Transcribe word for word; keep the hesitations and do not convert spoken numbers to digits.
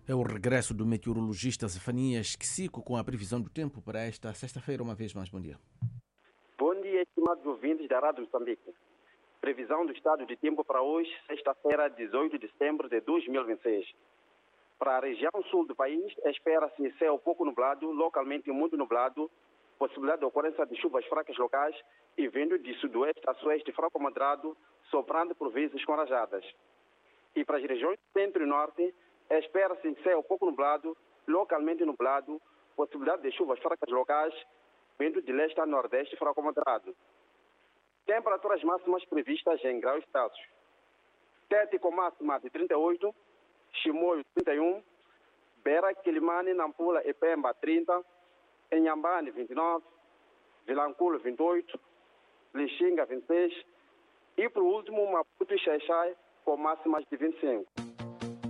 É o regresso do meteorologista Zefanias Quisico com a previsão do tempo para esta sexta-feira. Uma vez mais, bom dia. Bom dia, estimados ouvintes da Rádio Moçambique. Previsão do estado de tempo para hoje, sexta-feira, dezoito de setembro de dois mil e vinte e seis. Para a região sul do país, espera-se céu pouco nublado, localmente muito nublado, possibilidade de ocorrência de chuvas fracas locais e vindo de sudoeste a sueste fraco moderado, soprando por vezes com rajadas. E para as regiões centro e norte, espera-se céu pouco nublado, localmente nublado, possibilidade de chuvas fracas locais, vindo de leste a nordeste fraco moderado. Temperaturas máximas previstas em graus Celsius. Tete com máxima de trinta e oito, Chimoio trinta e um, Beira, Quilimane, Nampula e Pemba trinta, Inhambane vinte e nove, Vilanculo vinte e oito, Lixinga vinte e seis e por último Maputo e Xaixai com máximas de vinte e cinco.